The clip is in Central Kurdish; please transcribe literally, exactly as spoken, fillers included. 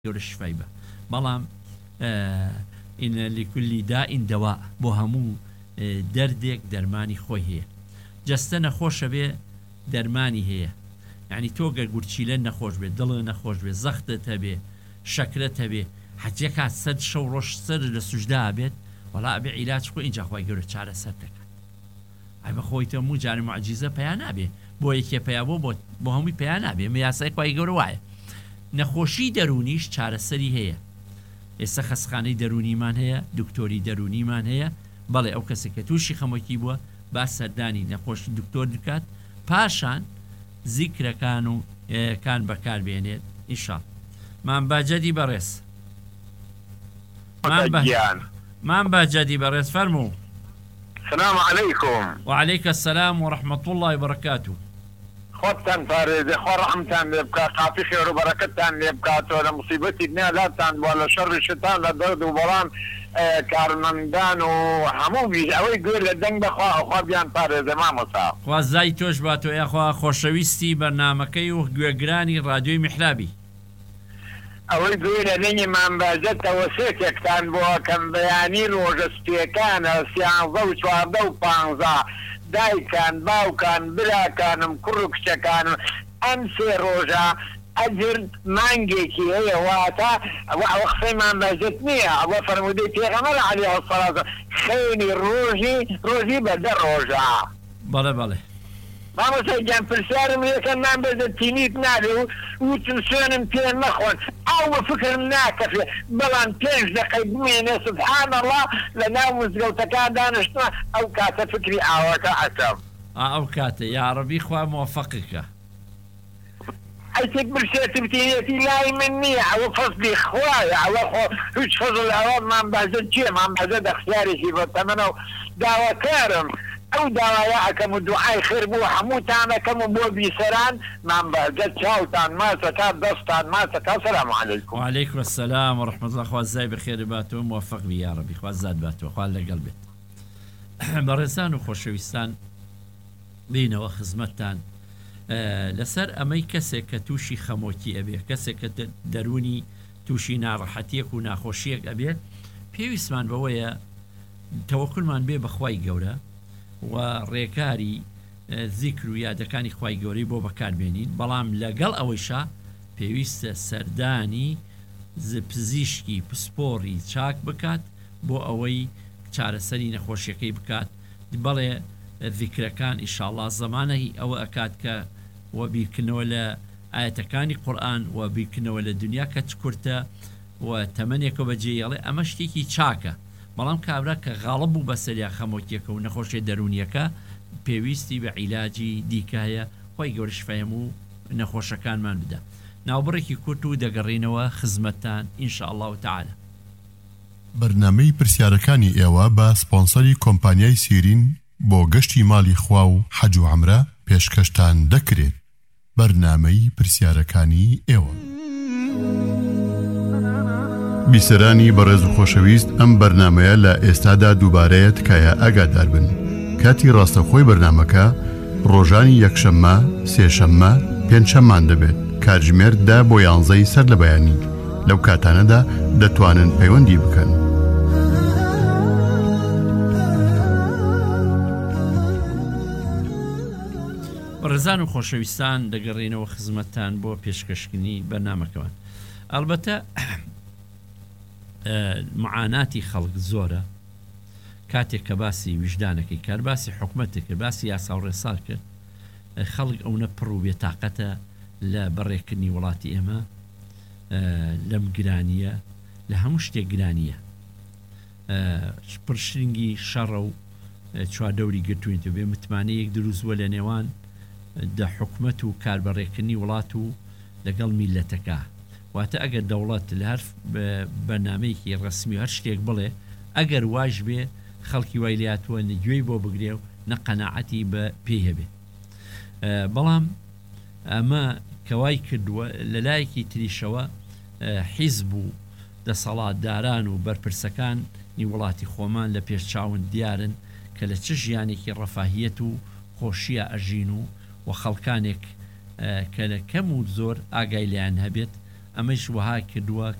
گەورە شفای بە بەڵام ئین لكل داء دواء بۆ هەموو دەردێک دەرمانی خۆی هەیە جەستە نەخۆشە بێ دەرمانی هەیە یعنی تۆ گەر گورچیلە نەخۆش بێ دڵ نەخۆش بێ زەختت هەبێ شەکرت هەبێ حەجێ کات سەد شەو ڕۆژ سەر لە سوژدا بێت وەڵا ئەبێ عیلاج خۆ اینجا خۆی گەورە چارە سەر دەکات ئای بە خۆی تەموو جاری معجیزە پیا نابێ بۆ یەکێ پیا بۆ بۆ هەمووی پیا نابێ یاسای خۆی گەورە وایە نەخۆشی دەرونیش چارەسەری هەیە ئێستا خەسخانەی دەرونیمان هەیە دکتۆری دەرونیمان هەیە بەڵێ ئەو کەسێک کە تووشی خەمۆکی بووە با سەردانی نەخۆشی دکتۆر دکات پاشان زیکرەکان و کان بەکاربێنێت ئیشاڵ مان باجەدی بەڕێز مان باجەدی بەڕێز فەرموو السلام عليكم. وعليك السلام ورحمة الله وبركاته. خودتان فارزه خو رحمتان لبكا قافي خير وبركتان لبكا ولا مصيبتي دنيا لا تان ولا شر الشيطان لا درد وبران کارمەندان و هەموو ئەوەی گوێ لە دەنگ بەخوا ئەوخوا بیان پارێزە مامۆستا خوازای تۆش باتۆ یاخوا خۆشەویستی بەرنامەکەی و گوێگرانی ڕادیۆی میحرابی ئەوەی گوێ لە دەنگی مامباجەتەوە سێکێکتان بۆ کەم بەیانی ڕۆژە سپیەکانە سیانزە و چواردە و پانزە دایکان باوکان براکانم کوڕ و کچەکانم ئەم سێ ڕۆژە ئەجر مانگێکی هەیە واتە ئەوە قسەیمان بەجێت نییە ئەوە فەرمودەی پێغەمبەر عەلەیهی السەڵات خەیری ڕۆژی ڕۆژی بە دە ڕۆژە بەڵێ بەڵێ مامۆستا گیان پرسیارم یەکەمان بەجێت تینیت نابێ و وتم سوێنم پێ نەخۆن ئەو بە فکرم ناکەفێ بەڵام پێنج دەقەی بمێنێ سوبحان الله لە ناو مزگەوتەکان دانیشتووە ئەو کاتە فکری ئاوەکە ئەکەم ئەو کاتە یا ڕەبی خوا موفەقیکە ئەیتێک برسێت بتێنێتی لای من نییە ئەوە فەزلی خوایە ئەوە خۆ هیچ فەزل ئەوە مامباجەت چییە مامباجەت دەخسیارێکی بە تەمەنە و داواکارم ئەو داوایە ئەکەم و دوعای خێر بوو هەمووتانەکەم و بۆ بیسەران مامباجەت چاوتان ماسەکات دەستان ماسەکە سەلام عەلەیکم. وعەلەیکم السەلام وەڕەحمەتوڵڵاه خوازای بەخێر باتەوە موفەق بی یا ڕەبی خوا زاد باتەوە خوا لەگەڵ بێت. بەڕێزان و خۆشەویستان بینەوە خزمەتتان لەسەر ئەمەی کەسێک کە تووشی خەمۆکی ئەبێ کەسێک کە دەرونی تووشی ناڕەحەتیەک و ناخۆشیەک ئەبێت پێویستمان بەوەیە تەوەکولمان بێ بەخوای گەورە و ڕێکاری زیکر و یادەکانی خوای گەورەی بۆ بەکاربێنین بەڵام لەگەڵ ئەوەیشا پێویستە سەردانی پزیشکی پسپۆڕی چاک بکات بۆ ئەوەی چارەسەری نەخۆشیەکەی بکات بەڵێ ذیکرەکان ئیشاڵڵا زەمانەی ئەوە ئەکات کە وە بیرکردنەوە لە ئاەتەکانی قورئان و بیرکردنەوە لە دنیا کە چ کورتە و تەمەنێکە بەجێڵێ ئەمە شتێکی چاکە بەڵام کابرا کە غاڵب بوو بەسەریا خەمۆکیەکە و نەخۆشیە دەرونیەکە پێویستی بە عیلاجی دیکایە خۆی گەورە شفای و نەخۆشەکانمان بدە. ناوبڕێکی کورت و دەگەڕینەوە خزمەتتان ئینشاءالله تعالە. بەرنامەی پرسیارەکانی ئێوە بە سپۆنسەری کۆمپانیای سیرین بۆ گەشتی ماڵی خوا و حەج و عەمرە پێشکەشتان دەکرێت. بەرنامەی پرسیارەکانی ئێوە. بیسەرانی بەڕێز و خۆشەویست ئەم بەرنامەیە لە ئێستادا دووبارەیە تکایە ئاگادار بن. کاتی ڕاستەخۆی بەرنامەکە ڕۆژانی یەکشەممە، سێشەممە، پێنجشەممان دەبێت. کاتژمێر دا بۆ یانزەی سەر لە بەیانی. لەو کاتانەدا دەتوانن پەیوەندی بکەن. ڕێزان و خۆشەویستان دەگەڕێنەوە خزمەتتان بۆ پێشکەشکردنی بەرنامەکەمان. ئەلبەتە معاناتی خەڵک زۆرە کاتێک کە باسی وجدانەکەی کار باسی حکومەتێک کرد باسی یاسا و ڕێسال کرد خەڵک ئەوە پڕ و بێتاقەتە لە بەڕێکردنی وڵاتی ئێمە لەم گرانیە لە هەموو شتێک گرانیە پرشنگی شەڕە و چواردەوری گرتوونیتە بێ متمانەیەک دروستوە لە نێوان دە حکومەت و کاربەڕێکردنی وڵات و لەگەڵ میلەتەکە واتە ئەگەر دەوڵەت لە هەر بەرنامەیەکی ڕسمی هەر شتێک بڵێ ئەگەر واش بێ خەڵکی وای لاتوە نەگوێی بۆ بگرێ و نەقەناعەتی بە پێی هەبێ. بەڵام ئەمە کەوای کردووە لە لایەکی تریشەوە حیزب و دەسەڵاتداران و بەرپرسەکانی وڵاتی خۆمان لە پێشچاون دیارن کە لە چ ژیانێکی ڕەفاهیەت و خۆشیە ئەژین و و خەڵکانێک کە لە کەم و زۆر ئاگای لیان هەبێت ئەمەش وەها کردووە